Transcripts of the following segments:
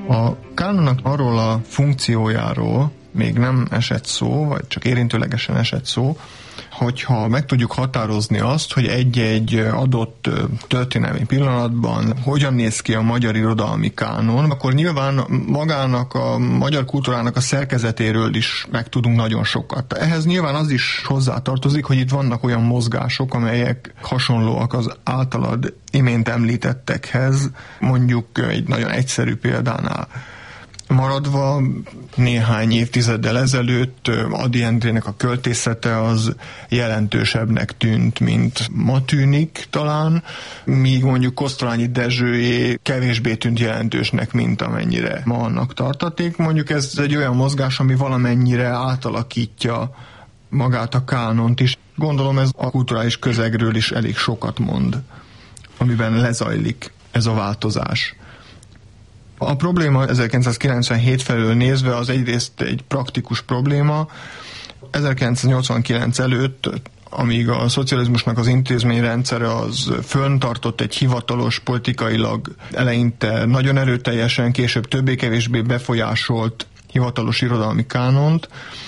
A kánonnak arról a funkciójáról még nem esett szó, vagy csak érintőlegesen esett szó, hogyha meg tudjuk határozni azt, hogy egy-egy adott történelmi pillanatban hogyan néz ki a magyar irodalmi kánon, akkor nyilván magának a magyar kultúrának a szerkezetéről is meg tudunk nagyon sokat. Ehhez nyilván az is hozzátartozik, hogy itt vannak olyan mozgások, amelyek hasonlóak az általad imént említettekhez, mondjuk egy nagyon egyszerű példánál maradva, néhány évtizeddel ezelőtt Ady Endrének a költészete az jelentősebbnek tűnt, mint ma tűnik talán, míg mondjuk Kosztolányi Dezsőjé kevésbé tűnt jelentősnek, mint amennyire ma annak tartaték. Mondjuk ez egy olyan mozgás, ami valamennyire átalakítja magát a kánont is. Gondolom ez a kulturális közegről is elég sokat mond, amiben lezajlik ez a változás. A probléma 1997 felől nézve az egyrészt egy praktikus probléma. 1989 előtt, amíg a szocializmusnak az intézményrendszere az föntartott egy hivatalos, politikailag eleinte nagyon erőteljesen, később többé-kevésbé befolyásolt hivatalos irodalmi kánont,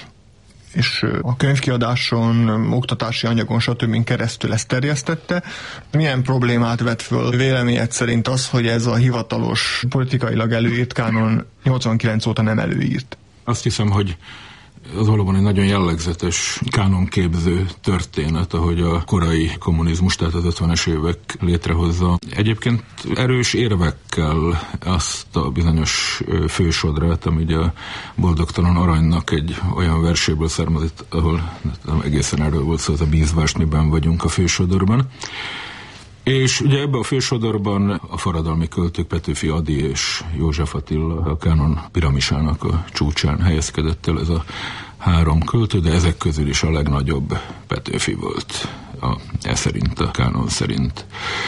és a könyvkiadáson, oktatási anyagon, stb. Keresztül ezt terjesztette. Milyen problémát vet föl véleményed szerint az, hogy ez a hivatalos, politikailag előírt kánon 89 óta nem előírt? Azt hiszem, hogy az valóban egy nagyon jellegzetes kánonképző történet, ahogy a korai kommunizmus, tehát az 50-es évek létrehozza. Egyébként erős érvekkel azt a bizonyos fősodrát, ami ugye a Boldogtalan Aranynak egy olyan verséből származott, ahol nem egészen erről volt szó, az a bízvást, miben vagyunk a fősodorban. És ugye ebben a fősodorban a forradalmi költők Petőfi Ady és József Attila a kánon piramisának a csúcsán helyezkedett el ez a három költő, de ezek közül is a legnagyobb Petőfi volt, szerint, a kánon szerint.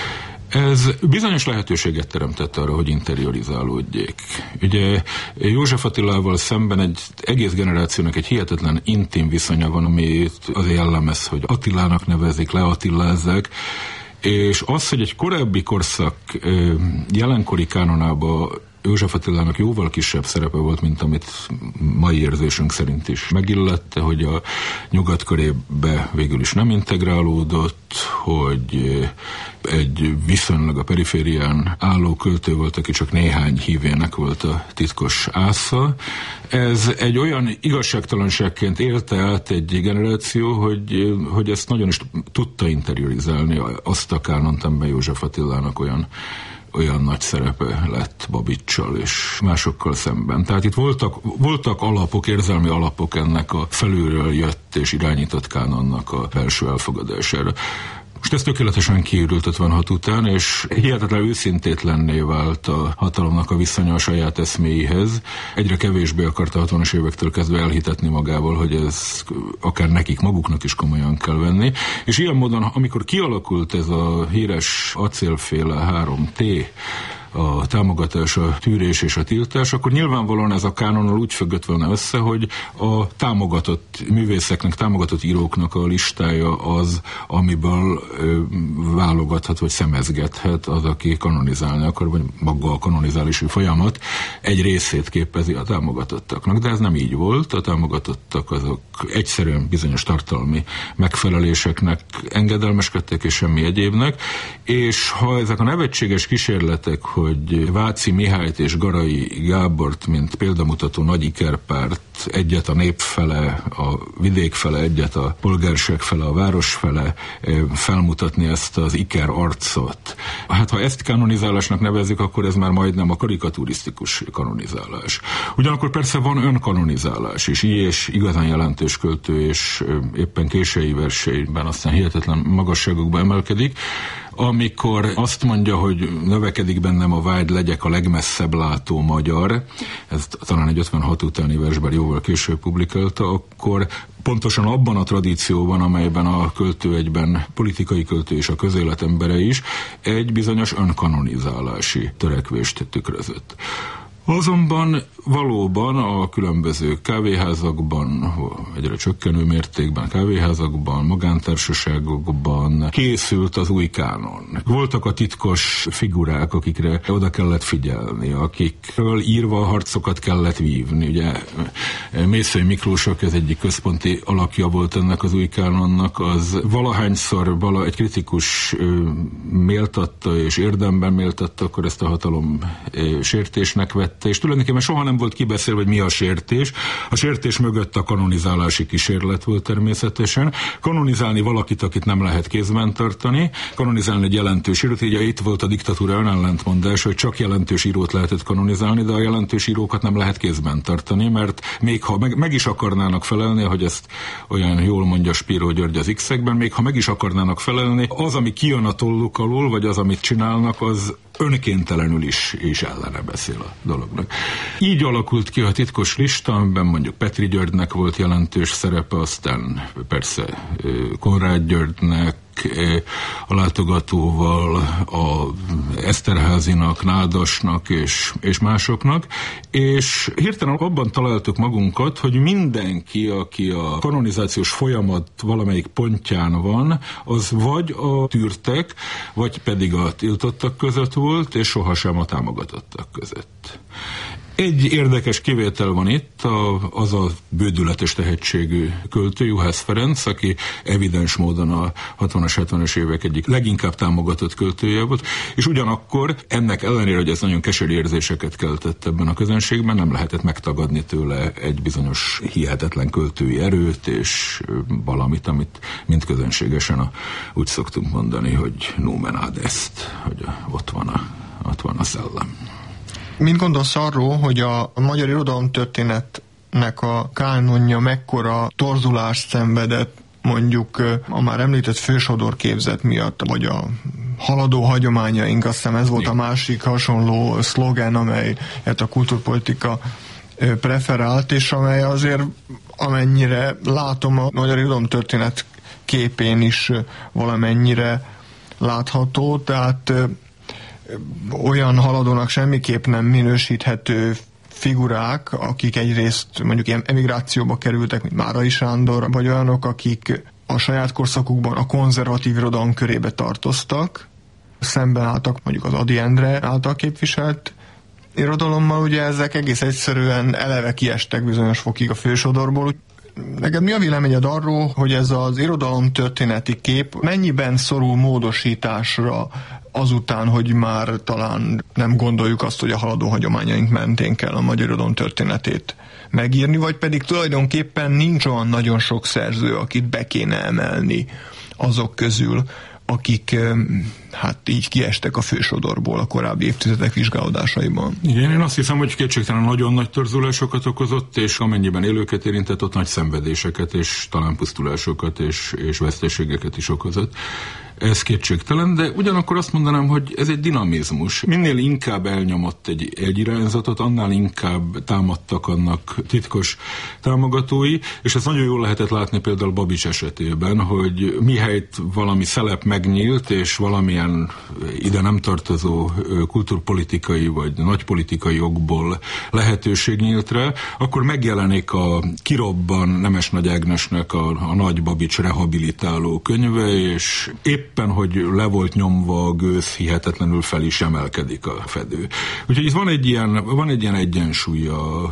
Ez bizonyos lehetőséget teremtett arra, hogy interiorizálódjék. Ugye József Attilával szemben egy egész generációnak egy hihetetlen intim viszonya van, ami az jellemez, hogy Attilának nevezik, leattilázzák, és az, hogy egy korábbi korszak jelenkori kánonában József Attilának jóval kisebb szerepe volt, mint amit mai érzésünk szerint is megillette, hogy a nyugat körébe végül is nem integrálódott, hogy egy viszonylag a periférián álló költő volt, aki csak néhány hívének volt a titkos ásza. Ez egy olyan igazságtalanságként élte át egy generáció, hogy ezt nagyon is tudta interiorizálni, azt a kánont, amiben József Attilának olyan nagy szerepe lett Babicsal és másokkal szemben. Tehát itt voltak alapok, érzelmi alapok ennek a felülről jött és irányított kánonnak a belső elfogadására. Most ez tökéletesen kiürült 56 után, és hihetetlen őszintétlenné vált a hatalomnak a viszonya a saját eszméihez. Egyre kevésbé akarta a 60-as évektől kezdve elhitetni magával, hogy ez akár nekik maguknak is komolyan kell venni. És ilyen módon, amikor kialakult ez a híres acélféle 3T, a támogatás, a tűrés és a tiltás, akkor nyilvánvalóan ez a kánonnal úgy függött volna össze, hogy a támogatott művészeknek, támogatott íróknak a listája az, amiből válogathat, vagy szemezgethet az, aki kanonizálni akar, vagy maga a kanonizálási folyamat egy részét képezi a támogatottaknak. De ez nem így volt, a támogatottak azok egyszerűen bizonyos tartalmi megfeleléseknek engedelmeskedtek, és semmi egyébnek, és ha ezek a nevetséges kísérletek, hogy Váci Mihályt és Garai Gábort, mint példamutató nagy ikerpárt, egyet a nép fele, a vidék fele, egyet a polgárság fele, a város fele felmutatni ezt az iker arcot. Hát ha ezt kanonizálásnak nevezzük, akkor ez már majdnem a karikaturisztikus kanonizálás. Ugyanakkor persze van önkanonizálás is, és igazán jelentős költő, és éppen késői verseiben aztán hihetetlen magasságokba emelkedik, amikor azt mondja, hogy növekedik bennem a vágy, legyek a legmesszebb látó magyar, ez talán egy 56 utáni versben jóval később publikálta, akkor pontosan abban a tradícióban, amelyben a költő egyben politikai költő és a közélet embere is, egy bizonyos önkanonizálási törekvést tükrözött. Azonban valóban a különböző kávéházakban, egyre csökkenő mértékben kávéházakban, magántársaságokban készült az új kánon. Voltak a titkos figurák, akikre oda kellett figyelni, akikről írva harcokat kellett vívni. Ugye Mészöly Miklós, aki az egyik központi alakja volt ennek az új kánonnak, az valahányszor egy kritikus méltatta és érdemben méltatta, akkor ezt a hatalom sértésnek vette, és tulajdonképpen soha nem volt kibeszélve, hogy mi a sértés. A sértés mögött a kanonizálási kísérlet volt természetesen. Kanonizálni valakit, akit nem lehet kézben tartani, kanonizálni egy jelentős írót, így itt volt a diktatúra önellentmondás, hogy csak jelentős írót lehetett kanonizálni, de a jelentős írókat nem lehet kézben tartani, mert még ha meg is akarnának felelni, hogy ezt olyan jól mondja Spiró György az X-ekben, még ha meg is akarnának felelni, az, ami kijön a tolluk alól, vagy az, amit csinálnak, az önkéntelenül is ellene beszél a dolognak. Így alakult ki a titkos lista, amiben mondjuk Petri Györgynek volt jelentős szerepe, aztán persze Konrád Györgynek, a látogatóval, a Eszterházinak, Nádasnak és másoknak, és hirtelen abban találtuk magunkat, hogy mindenki, aki a kanonizációs folyamat valamelyik pontján van, az vagy a tűrtek, vagy pedig a tiltottak között volt, és sohasem a támogatottak között. Egy érdekes kivétel van itt, az a bődületes tehetségű költő, Juhász Ferenc, aki evidens módon a 60-as, 70-es évek egyik leginkább támogatott költője volt, és ugyanakkor ennek ellenére, hogy ez nagyon keserű érzéseket keltett ebben a közönségben, nem lehetett megtagadni tőle egy bizonyos hihetetlen költői erőt, és valamit, amit mind közönségesen úgy szoktunk mondani, hogy numen ad est, hogy ott van a szellem. Mit gondolsz arról, hogy a magyar irodalomtörténetnek a kánonja mekkora torzulást szenvedett mondjuk a már említett fősodor képzet miatt, vagy a haladó hagyományaink, azt hiszem ez volt a másik hasonló szlogen, amelyet a kultúrpolitika preferált, és amely azért amennyire látom a magyar irodalomtörténet képén is valamennyire látható, tehát olyan haladónak semmiképp nem minősíthető figurák, akik egyrészt mondjuk ilyen emigrációba kerültek, mint Márai Sándor, vagy olyanok, akik a saját korszakukban a konzervatív irodalom körébe tartoztak, szemben álltak mondjuk az Ady Endre által képviselt irodalommal, ugye ezek egész egyszerűen eleve kiestek bizonyos fokig a fősodorból. Neked mi a véleményed arról, hogy ez az irodalomtörténeti kép mennyiben szorul módosításra azután, hogy már talán nem gondoljuk azt, hogy a haladó hagyományaink mentén kell a magyar irodalom történetét megírni, vagy pedig tulajdonképpen nincs olyan nagyon sok szerző, akit be kéne emelni azok közül, akik hát így kiestek a fősodorból a korábbi évtizedek vizsgálódásaiban. Igen, én azt hiszem, hogy kétségtelen nagyon nagy torzulásokat okozott, és amennyiben élőket érintett, ott nagy szenvedéseket, és talán pusztulásokat és veszteségeket is okozott. Ez kétségtelen, de ugyanakkor azt mondanám, hogy ez egy dinamizmus. Minél inkább elnyomott egy irányzatot, annál inkább támadtak annak titkos támogatói, és ezt nagyon jól lehetett látni például Babics esetében, hogy mihelyt valami szelep megnyílt, és valamilyen ide nem tartozó kulturpolitikai vagy nagypolitikai okból lehetőség nyílt rá, akkor megjelenik a Kirobban Nemes Nagy Ágnesnek a Nagy Babics rehabilitáló könyve, és éppen, hogy le volt nyomva a gőz, hihetetlenül fel is emelkedik a fedő. Úgyhogy itt van egy ilyen egyensúly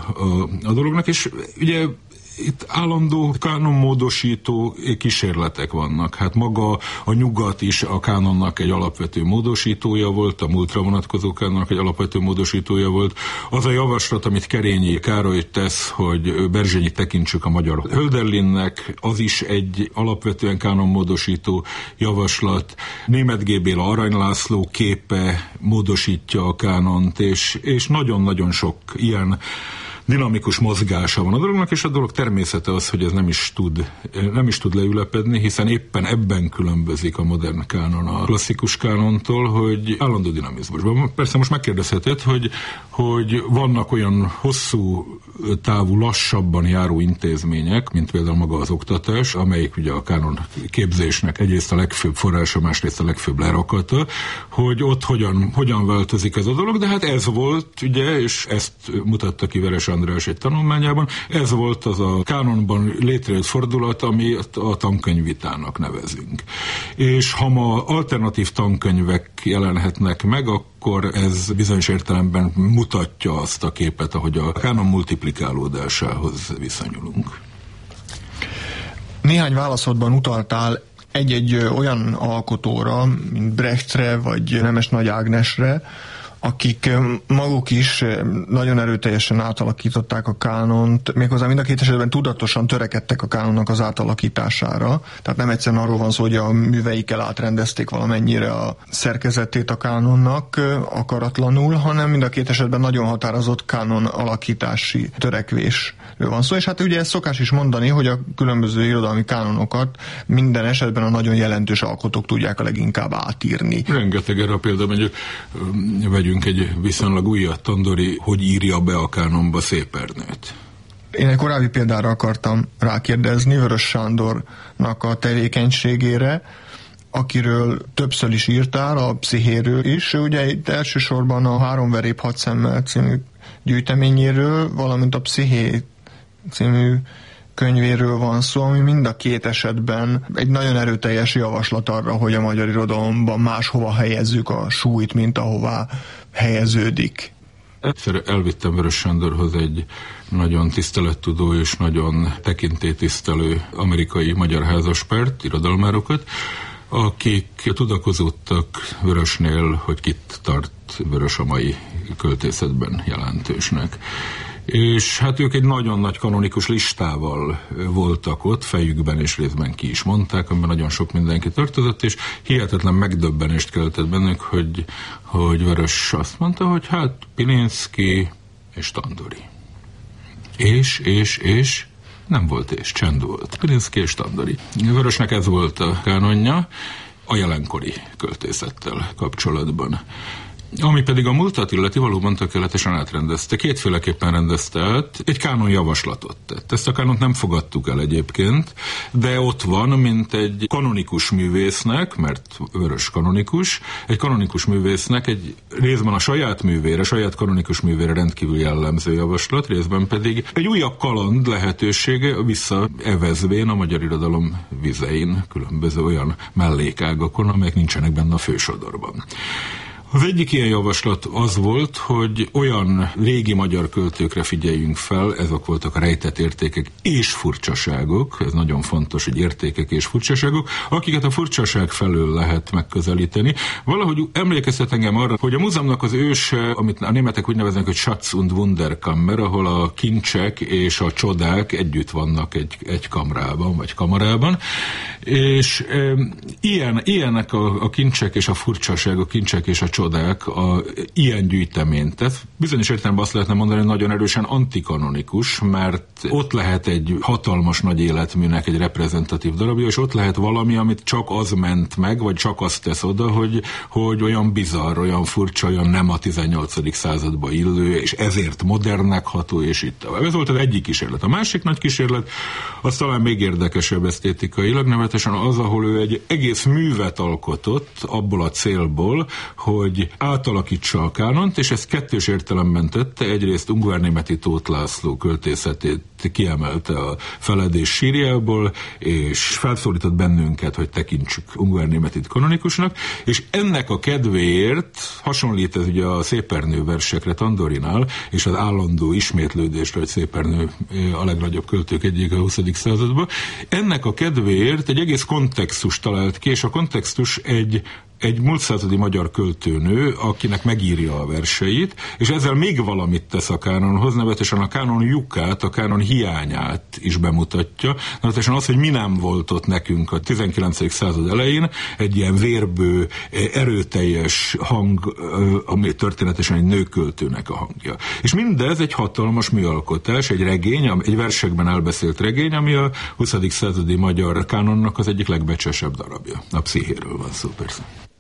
a dolognak, és ugye itt állandó kánonmódosító kísérletek vannak. Hát maga a nyugat is a kánonnak egy alapvető módosítója volt, a múltra vonatkozó kánonnak egy alapvető módosítója volt. Az a javaslat, amit Kerényi Károly tesz, hogy Berzsenyi tekintsük a magyar Hölderlinnek, az is egy alapvetően kánonmódosító javaslat. Németh G. Béla Arany László képe módosítja a kánont, és nagyon-nagyon sok ilyen dinamikus mozgása van a dolognak, és a dolog természete az, hogy ez nem is tud leülepedni, hiszen éppen ebben különbözik a modern kánon a klasszikus kánontól, hogy állandó dinamizmusban. Persze most megkérdezheted, hogy vannak olyan hosszú távú, lassabban járó intézmények, mint például maga az oktatás, amelyik ugye a kánon képzésnek egyrészt a legfőbb forrása, másrészt a legfőbb lerakata, hogy ott hogyan változik ez a dolog, de hát ez volt, ugye, és ezt mutatta ki Veres András egy tanulmányában, ez volt az a kánonban létrejött fordulat, amit a tankönyvvitának nevezünk. És ha ma alternatív tankönyvek jelenhetnek meg, akkor ez bizonyos értelemben mutatja azt a képet, ahogy a kánon multiplikálódásához viszonyulunk. Néhány válaszodban utaltál egy-egy olyan alkotóra, mint Brechtre vagy Nemes Nagy Ágnesre, akik maguk is nagyon erőteljesen átalakították a kánont, méghozzá mind a két esetben tudatosan törekedtek a kánonnak az átalakítására. Tehát nem egyszerűen arról van szó, hogy a műveikkel átrendezték valamennyire a szerkezetét a kánonnak akaratlanul, hanem mind a két esetben nagyon határozott kánon alakítási törekvésről van szó. És hát ugye ezt szokás is mondani, hogy a különböző irodalmi kánonokat minden esetben a nagyon jelentős alkotók tudják a leginkább átírni. Rengeteg erre a példa, mondjuk vegyünk egy viszonylag újat, Tandori, hogy írja be a kánonba Szépernőt. Én egy korábbi példára akartam rákérdezni, Vörös Sándornak a tevékenységére, akiről többször is írtál, a Pszichéről is. Ugye itt elsősorban a 3 veréb 6 szemmel című gyűjteményéről, valamint a Psziché című könyvéről van szó, ami mind a két esetben egy nagyon erőteljes javaslat arra, hogy a magyar irodalomban máshova helyezzük a súlyt, mint ahová helyeződik. Egyszer elvittem Vörös Sándorhoz egy nagyon tisztelettudó és nagyon tekintélytisztelő amerikai magyar házaspárt, irodalmárokat, akik tudakozódtak Vörösnél, hogy kit tart Vörös a mai költészetben jelentősnek. És hát ők egy nagyon nagy kanonikus listával voltak ott, fejükben és részben ki is mondták, amiben nagyon sok mindenki tartozott, és hihetetlen megdöbbenést keltett bennük, hogy Vörös azt mondta, hogy hát Pilinszky és Tandori. És nem volt és csend volt. Pilinszky és Tandori. Vörösnek ez volt a kánonja a jelenkori költészettel kapcsolatban. Ami pedig a múltat illeti, valóban tökéletesen átrendezte. Kétféleképpen rendezte át, egy kánon javaslatot tett. Ezt a kánont nem fogadtuk el egyébként, de ott van, mint egy kanonikus művésznek, mert Vörös kanonikus, egy kanonikus művésznek egy részben a saját művére, saját kanonikus művére rendkívül jellemző javaslat, részben pedig egy újabb kaland lehetősége visszaevezvén a magyar irodalom vizein, különböző olyan mellékágakon, amelyek nincsenek benne a fősodorban. Az egyik ilyen javaslat az volt, hogy olyan régi magyar költőkre figyeljünk fel, ezek voltak a rejtett értékek és furcsaságok, ez nagyon fontos, hogy értékek és furcsaságok, akiket a furcsaság felől lehet megközelíteni. Valahogy emlékeztet engem arra, hogy a múzeumnak az őse, amit a németek úgy neveznek, hogy Schatz und Wunderkammer, ahol a kincsek és a csodák együtt vannak egy kamrában, vagy kamarában, és ilyenek a kincsek és a furcsaságok, kincsek és a csodák, ilyen gyűjteményt. Tehát bizonyos értelemben azt lehetne mondani, hogy nagyon erősen antikanonikus, mert ott lehet egy hatalmas nagy életműnek egy reprezentatív darabja, és ott lehet valami, amit csak az ment meg, vagy csak azt tesz oda, hogy olyan bizarr, olyan furcsa, olyan nem a 18. századba illő, és ezért modernnek ható, és itt. Ez volt az egyik kísérlet. A másik nagy kísérlet, az talán még érdekesebb esztétikailag, nevetesen az, ahol ő egy egész művet alkotott abból a célból, hogy átalakítsa a kánont, és ezt kettős értelemben tette. Egyrészt Ungvárnémeti Tóth László költészetét kiemelte a Feledés sírjából, és felszólított bennünket, hogy tekintsük Ungvárnémetit kanonikusnak, és ennek a kedvéért hasonlít ez ugye a Szépernő versekre Tandorinál, és az állandó ismétlődésre, hogy Szépernő a legnagyobb költők egyik a 20. században. Ennek a kedvéért egy egész kontextus talált ki, és a kontextus egy egy múlt századi magyar költőnő, akinek megírja a verseit, és ezzel még valamit tesz a kánonhoz, nevetesen a kánon lyukát, a kánon hiányát is bemutatja. Nevetesen az, hogy mi nem volt ott nekünk a 19. század elején, egy ilyen vérbő, erőteljes hang, ami történetesen egy nőköltőnek a hangja. És mindez egy hatalmas műalkotás, egy regény, egy versekben elbeszélt regény, ami a 20. századi magyar kánonnak az egyik legbecsesebb darabja. A Pszichéről van szó persze.